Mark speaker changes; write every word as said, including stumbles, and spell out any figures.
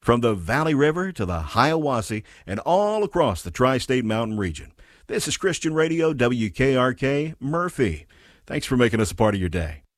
Speaker 1: from the Valley River to the Hiawassee and all across the Tri-State Mountain region. This is Christian Radio, W K R K, Murphy. Thanks for making us a part of your day.